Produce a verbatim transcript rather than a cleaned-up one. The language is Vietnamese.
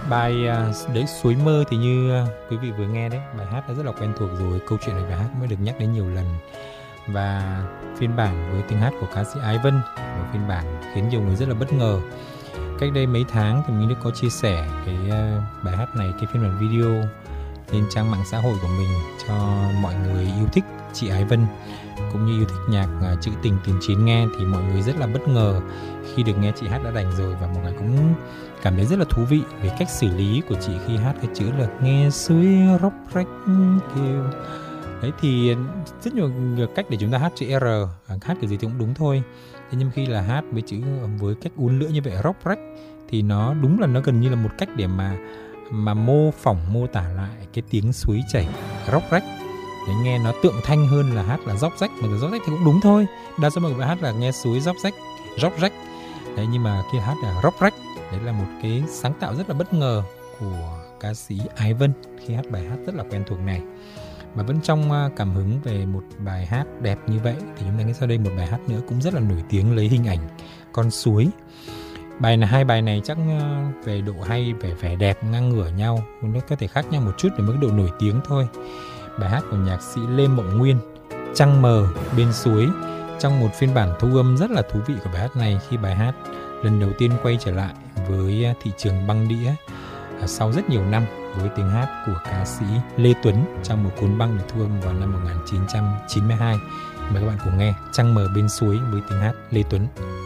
Bài uh, đấy Suối Mơ thì như uh, quý vị vừa nghe đấy, bài hát đã rất là quen thuộc rồi, câu chuyện này bài hát mới được nhắc đến nhiều lần. Và phiên bản với tiếng hát của ca sĩ Ái Vân, một phiên bản khiến nhiều người rất là bất ngờ. Cách đây mấy tháng thì mình đã có chia sẻ cái uh, bài hát này, cái phiên bản video lên trang mạng xã hội của mình cho mọi người yêu thích chị Ái Vân cũng như yêu thích nhạc uh, trữ tình tiền chiến nghe. Thì mọi người rất là bất ngờ khi được nghe chị hát đã đành rồi, và mọi người cũng cảm thấy rất là thú vị về cách xử lý của chị khi hát cái chữ là nghe suối róc rách kêu. Đấy thì rất nhiều cách để chúng ta hát chữ R, hát kiểu gì thì cũng đúng thôi. Thế nhưng khi là hát với chữ với cách uốn lưỡi như vậy, róc rách, thì nó đúng là nó gần như là một cách để mà mà mô phỏng, mô tả lại cái tiếng suối chảy róc rách. Đấy, nghe nó tượng thanh hơn là hát là róc rách, mà róc rách thì cũng đúng thôi. Đa số mọi người hát là nghe suối róc rách, róc rách. Đấy, nhưng mà khi hát là róc rách, đấy là một cái sáng tạo rất là bất ngờ của ca sĩ Ái Vân khi hát bài hát rất là quen thuộc này. Mà vẫn trong cảm hứng về một bài hát đẹp như vậy thì chúng ta nghe sau đây một bài hát nữa cũng rất là nổi tiếng lấy hình ảnh con suối. Bài này, hai bài này chắc về độ hay, về vẻ đẹp ngang ngửa nhau, nó có thể khác nhau một chút về mức độ nổi tiếng thôi. Bài hát của nhạc sĩ Lê Mộng Nguyên, Trăng Mờ Bên Suối, trong một phiên bản thu âm rất là thú vị của bài hát này, khi bài hát lần đầu tiên quay trở lại với thị trường băng đĩa sau rất nhiều năm với tiếng hát của ca sĩ Lê Tuấn trong một cuốn băng được thu âm vào năm một nghìn chín trăm chín mươi hai. Mời các bạn cùng nghe Trăng Mờ Bên Suối với tiếng hát Lê Tuấn.